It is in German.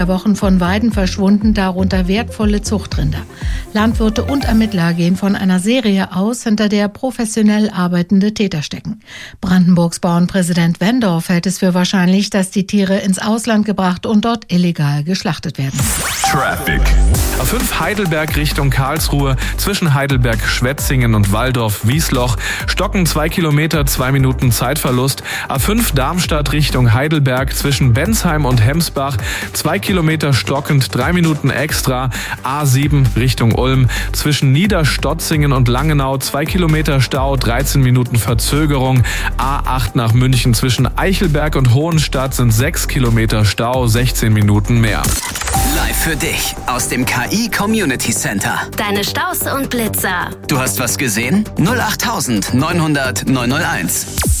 Wochen von Weiden verschwunden, darunter wertvolle Zuchtrinder. Landwirte und Ermittler gehen von einer Serie aus, hinter der professionell arbeitende Täter stecken. Brandenburgs Bauernpräsident Wendorf hält es für wahrscheinlich, dass die Tiere ins Ausland gebracht und dort illegal geschlachtet werden. Traffic. A5 Heidelberg Richtung Karlsruhe, zwischen Heidelberg, Schwetzingen und Walldorf-Wiesloch. Stocken 2 Kilometer, 2 Minuten Zeitverlust. A5 Darmstadt Richtung Heidelberg, zwischen Bensheim und Hemsbach. 2 Kilometer stockend, 3 Minuten extra. A7 Richtung Ulm, zwischen Niederstotzingen und Langenau. 2 Kilometer Stau, 13 Minuten Verzögerung. A8 nach München, zwischen Eichelberg und Hohenstadt sind 6 Kilometer Stau, 16 Minuten mehr. Live für dich aus dem KI Community Center. Deine Staus und Blitzer. Du hast was gesehen? 08900 901.